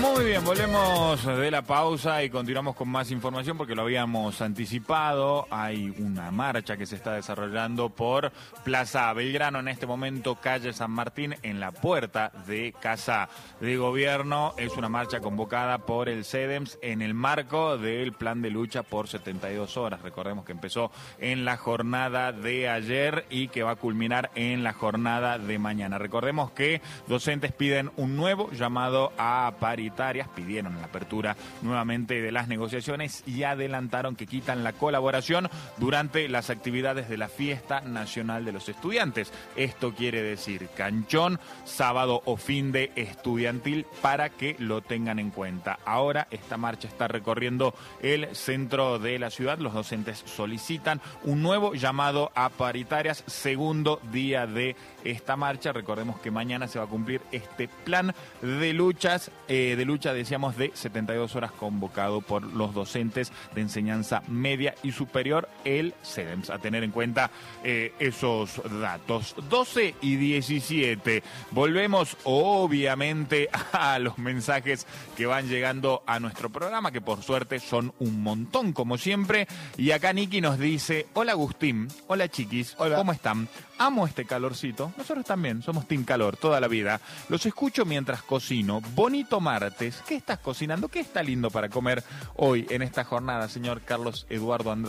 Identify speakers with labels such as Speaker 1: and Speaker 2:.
Speaker 1: Muy bien, volvemos de la pausa y continuamos con más información porque lo habíamos anticipado. Hay una marcha que se está desarrollando por Plaza Belgrano, en este momento calle San Martín, en la puerta de Casa de Gobierno. Es una marcha convocada por el CEDEMS en el marco del plan de lucha por 72 horas. Recordemos que empezó en la jornada de ayer y que va a culminar en la jornada de mañana. Recordemos que docentes piden un nuevo llamado a paritarias, pidieron la apertura nuevamente de las negociaciones y adelantaron que quitan la colaboración durante las actividades de la Fiesta Nacional de los Estudiantes. Esto quiere decir canchón, sábado o fin de estudiantil, para que lo tengan en cuenta. Ahora esta marcha está recorriendo el centro de la ciudad. Los docentes solicitan un nuevo llamado a paritarias, segundo día de esta marcha. Recordemos que mañana se va a cumplir este plan de lucha, decíamos, de 72 horas convocado por los docentes de enseñanza media y superior, el CEDEMS. A tener en cuenta esos datos. 12 y 17. Volvemos obviamente a los mensajes que van llegando a nuestro programa, que por suerte son un montón como siempre. Y acá Niki nos dice: hola Agustín, hola chiquis,
Speaker 2: hola.
Speaker 1: ¿Cómo están? Amo este calorcito. Nosotros también somos team calor toda la vida. Los escucho mientras cocino. Bonito martes. ¿Qué estás cocinando? ¿Qué está lindo para comer hoy en esta jornada, señor Carlos Eduardo Andrade?